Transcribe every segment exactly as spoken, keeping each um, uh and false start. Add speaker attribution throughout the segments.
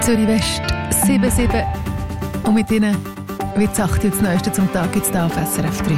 Speaker 1: Zürich West sieben sieben. Und mit Ihnen wird es acht Uhr das Neueste zum Tag jetzt hier auf S R F drei.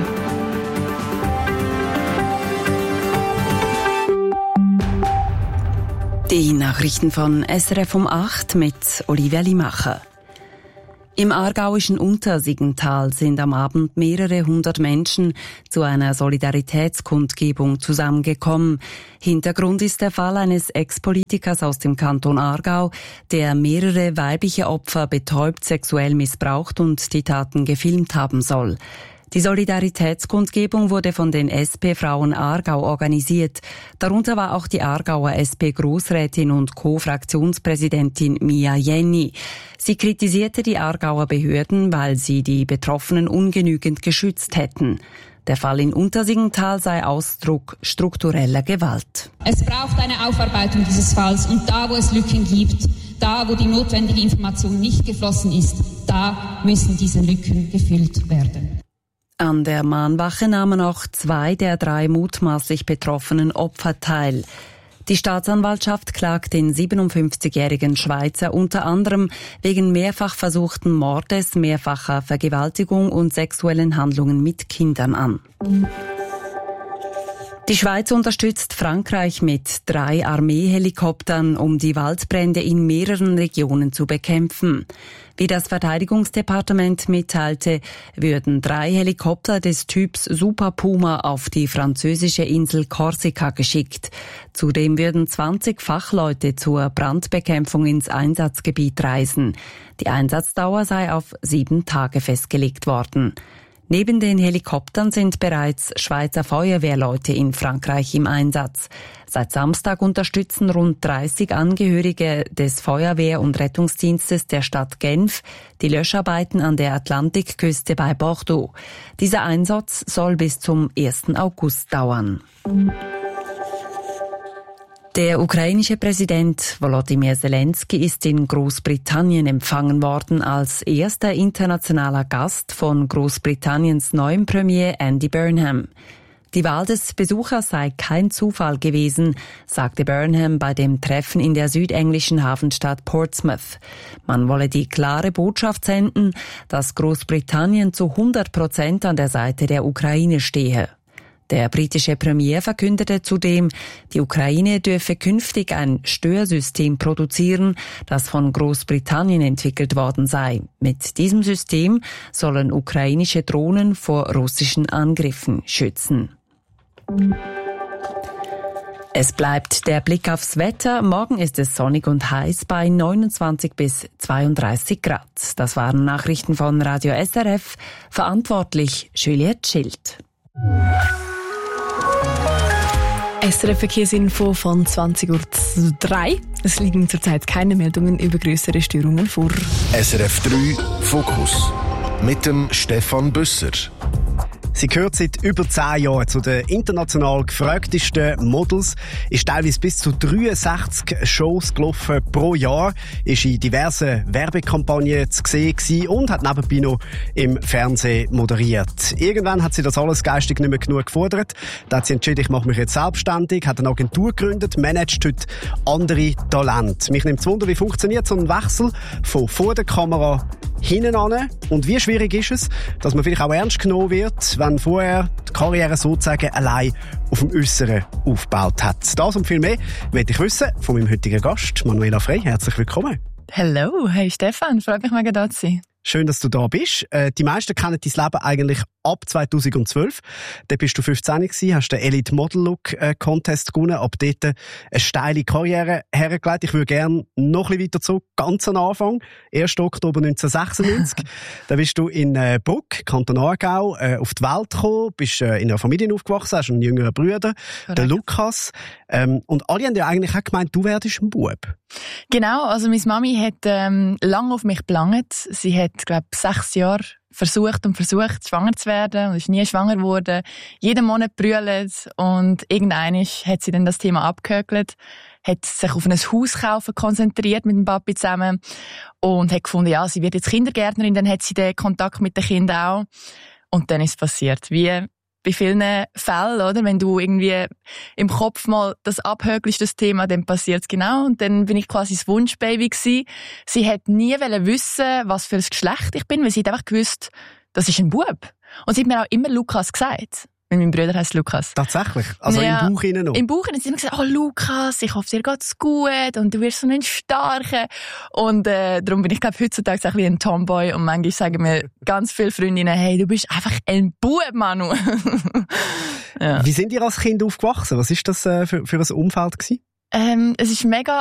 Speaker 2: Die Nachrichten von S R F um acht mit Olivia Limacher. Im aargauischen Untersiggenthal sind am Abend mehrere hundert Menschen zu einer Solidaritätskundgebung zusammengekommen. Hintergrund ist der Fall eines Ex-Politikers aus dem Kanton Aargau, der mehrere weibliche Opfer betäubt, sexuell missbraucht und die Taten gefilmt haben soll. Die Solidaritätskundgebung wurde von den S P-Frauen Aargau organisiert. Darunter war auch die Aargauer S P-Grossrätin und Co-Fraktionspräsidentin Mia Jenny. Sie kritisierte die Aargauer Behörden, weil sie die Betroffenen ungenügend geschützt hätten. Der Fall in Untersiggenthal sei Ausdruck struktureller Gewalt.
Speaker 3: Es braucht eine Aufarbeitung dieses Falls und da, wo es Lücken gibt, da, wo die notwendige Information nicht geflossen ist, da müssen diese Lücken gefüllt werden.
Speaker 2: An der Mahnwache nahmen auch zwei der drei mutmaßlich betroffenen Opfer teil. Die Staatsanwaltschaft klagt den siebenundfünfzigjährigen Schweizer unter anderem wegen mehrfach versuchten Mordes, mehrfacher Vergewaltigung und sexuellen Handlungen mit Kindern an. Die Schweiz unterstützt Frankreich mit drei Armeehelikoptern, um die Waldbrände in mehreren Regionen zu bekämpfen. Wie das Verteidigungsdepartement mitteilte, würden drei Helikopter des Typs Super Puma auf die französische Insel Korsika geschickt. Zudem würden zwanzig Fachleute zur Brandbekämpfung ins Einsatzgebiet reisen. Die Einsatzdauer sei auf sieben Tage festgelegt worden. Neben den Helikoptern sind bereits Schweizer Feuerwehrleute in Frankreich im Einsatz. Seit Samstag unterstützen rund dreißig Angehörige des Feuerwehr- und Rettungsdienstes der Stadt Genf die Löscharbeiten an der Atlantikküste bei Bordeaux. Dieser Einsatz soll bis zum ersten August dauern. Der ukrainische Präsident Volodymyr Zelensky ist in Großbritannien empfangen worden als erster internationaler Gast von Großbritanniens neuem Premier Andy Burnham. Die Wahl des Besuchers sei kein Zufall gewesen, sagte Burnham bei dem Treffen in der südenglischen Hafenstadt Portsmouth. Man wolle die klare Botschaft senden, dass Großbritannien zu hundert Prozent an der Seite der Ukraine stehe. Der britische Premier verkündete zudem, die Ukraine dürfe künftig ein Störsystem produzieren, das von Großbritannien entwickelt worden sei. Mit diesem System sollen ukrainische Drohnen vor russischen Angriffen schützen. Es bleibt der Blick aufs Wetter. Morgen ist es sonnig und heiß bei neunundzwanzig bis zweiunddreißig Grad. Das waren Nachrichten von Radio S R F. Verantwortlich Juliette Schild.
Speaker 1: S R F-Verkehrsinfo von zwanzig Uhr drei. Es liegen zurzeit keine Meldungen über größere Störungen vor.
Speaker 4: S R F drei Fokus mit dem Stefan Büsser.
Speaker 5: Sie gehört seit über zehn Jahren zu den international gefragtesten Models, ist teilweise bis zu dreiundsechzig Shows gelaufen pro Jahr, ist in diversen Werbekampagnen zu sehen gewesen und hat nebenbei noch im Fernsehen moderiert. Irgendwann hat sie das alles geistig nicht mehr genug gefordert. Da hat sie entschieden, ich mache mich jetzt selbstständig, hat eine Agentur gegründet, managt heute andere Talente. Mich nimmt es Wunder, wie funktioniert so ein Wechsel von vor der Kamera hinten an und wie schwierig ist es, dass man vielleicht auch ernst genommen wird, wenn vorher die Karriere sozusagen allein auf dem Äußeren aufgebaut hat. Das und viel mehr möchte ich wissen von meinem heutigen Gast, Manuela Frey. Herzlich willkommen.
Speaker 1: Hallo, hey Stefan, freut mich mega da zu sein.
Speaker 5: Schön, dass du da bist. Äh, die meisten kennen dein Leben eigentlich ab zweitausendzwölf. Da bist du fünfzehn gewesen, hast den Elite Model Look äh, Contest gewonnen, ab dort eine steile Karriere hergelegt. Ich würde gerne noch ein bisschen weiter zurück, ganz am Anfang, ersten Oktober neunzehnhundertsechsundneunzig. Da bist du in äh, Bruck, Kanton Aargau, äh, auf die Welt gekommen, bist äh, in einer Familie aufgewachsen, hast einen jüngeren Bruder, Correct. Den Lukas. Ähm, und alle haben ja eigentlich auch gemeint, du werdest ein Bub.
Speaker 1: Genau, also meine Mami hat ähm, lange auf mich gelangt. Sie hat, glaube ich, sechs Jahre versucht und versucht, schwanger zu werden und ist nie schwanger geworden. Jeden Monat brüllt und irgendwann hat sie dann das Thema abgehökelt, hat sich auf ein Haus kaufen konzentriert mit dem Papi zusammen und hat gefunden, ja, sie wird jetzt Kindergärtnerin, dann hat sie den Kontakt mit den Kindern auch und dann ist es passiert. Wie bei vielen Fällen, oder? Wenn du irgendwie im Kopf mal das abhökelst, das Thema, dann passiert's genau. Und dann bin ich quasi das Wunschbaby gewesen. Sie hat nie wissen, was für ein Geschlecht ich bin, weil sie hat einfach gewusst, das ist ein Bub. Und sie hat mir auch immer Lukas gesagt. Weil mein Bruder heisst Lukas.
Speaker 5: Tatsächlich? Also ja, im Bauch innen noch?
Speaker 1: Im Bauch innen. Sie haben gesagt, oh Lukas, ich hoffe, dir geht's gut und du wirst so ein Starker. Und äh, darum bin ich, glaube heutzutage ein bisschen ein Tomboy und manchmal sagen mir ganz viele Freundinnen, hey, du bist einfach ein Bub, Manu.
Speaker 5: Ja. Wie sind ihr als Kind aufgewachsen? Was war das äh, für, für ein Umfeld gewesen?
Speaker 1: Ähm, es ist mega